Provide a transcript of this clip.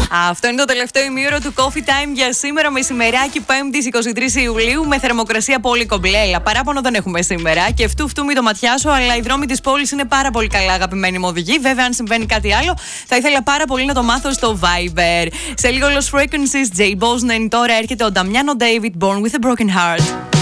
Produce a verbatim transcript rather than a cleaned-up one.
Αυτό είναι το τελευταίο ημίωρο του Coffee Time για σήμερα, μεσημεράκι Πέμπτη εικοστή τρίτη Ιουλίου, με θερμοκρασία πολύ κομπλέ. Παράπονο δεν έχουμε σήμερα και φτού φτού μη το ματιάσω, αλλά οι δρόμοι της πόλης είναι πάρα πολύ καλά, αγαπημένοι μου οδηγοί. Βέβαια, αν συμβαίνει κάτι άλλο, θα ήθελα πάρα πολύ να το μάθω στο Viber. Σε λίγο Lost Frequencies, Jay Bosnan. Τώρα έρχεται ο Damiano David, Born with a Broken Heart.